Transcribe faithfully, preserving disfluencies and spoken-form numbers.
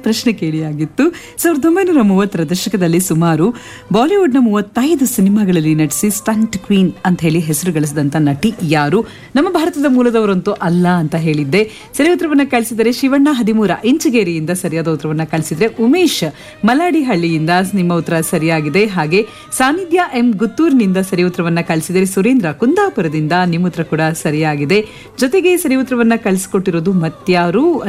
ಪ್ರಶ್ನೆ ಕೇಳಿಯಾಗಿತ್ತು. ಸಾವಿರದ ಒಂಬೈನೂರ ಮೂವತ್ತರ ದಶಕದಲ್ಲಿ ಸುಮಾರು ಬಾಲಿವುಡ್ನ ಮೂವತ್ತೈದು ಸಿನಿಮಾಗಳಲ್ಲಿ ನಟಿಸಿ ಸ್ಟಂಟ್ ಕ್ವೀನ್ ಅಂತ ಹೇಳಿ ಹೆಸರು ಗಳಿಸಿದಂತ ನಟಿ ಯಾರು? ನಮ್ಮ ಭಾರತದ ಮೂಲದವರಂತೂ ಅಲ್ಲ ಅಂತ ಹೇಳಿದ್ದೆ. ಸರಿ ಉತ್ತರವನ್ನ ಕಳಿಸಿದರೆ ಶಿವಣ್ಣ ಹದಿಮೂರ ಇಂಚಗೇರಿಯಿಂದ ಸರಿಯಾದ ಉತ್ತರವನ್ನ ಕಳಿಸಿದ್ರೆ ಉಮೇಶ್ ಮಲಾಡಿಹಳ್ಳಿಯಿಂದ ನಿಮ್ಮ ಉತ್ತರ ಸರಿಯಾಗಿದೆ. ಹಾಗೆ ಸಾನಿಧ್ಯ ಎಂ ಗುತ್ತೂರಿನಿಂದ ಸರಿ ಉತ್ತರವನ್ನ ಕಳಿಸಿದರೆ ಸುರೇಂದ್ರ ಕುಂದಾಪುರದಿಂದ ನಿಮ್ಮ ಉತ್ತರ ಕೂಡ ಸರಿಯಾಗಿದೆ. ಜೊತೆಗೆ ಸರಿ ಉತ್ತರವನ್ನ ಕಳಿಸಿಕೊಟ್ಟಿರೋದು ಮತ್ಯಾರು